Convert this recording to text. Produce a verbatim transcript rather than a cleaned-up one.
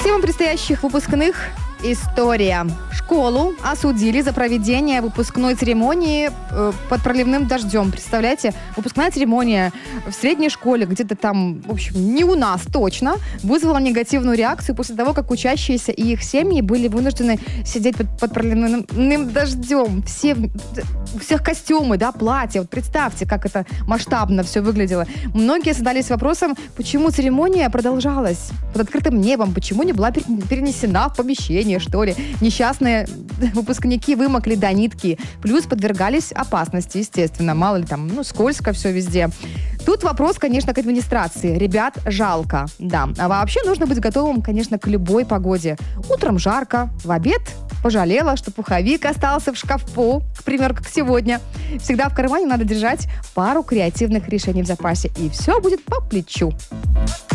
Тема предстоящих выпускных – история. Школу осудили за проведение выпускной церемонии э, под проливным дождем. Представляете, выпускная церемония в средней школе, где-то там, в общем, не у нас точно, вызвала негативную реакцию после того, как учащиеся и их семьи были вынуждены сидеть под, под проливным дождем. Все, у всех костюмы, да, платья. Вот представьте, как это масштабно все выглядело. Многие задались вопросом, почему церемония продолжалась под открытым небом, почему не была перенесена в помещение, что ли. Несчастные выпускники вымокли до нитки, плюс подвергались опасности, естественно. Мало ли там, ну, скользко все везде. Тут вопрос, конечно, к администрации. Ребят жалко, да. А вообще нужно быть готовым, конечно, к любой погоде. Утром жарко, в обед пожалела, что пуховик остался в шкафу, к примеру, как сегодня. Всегда в кармане надо держать пару креативных решений в запасе, и все будет по плечу.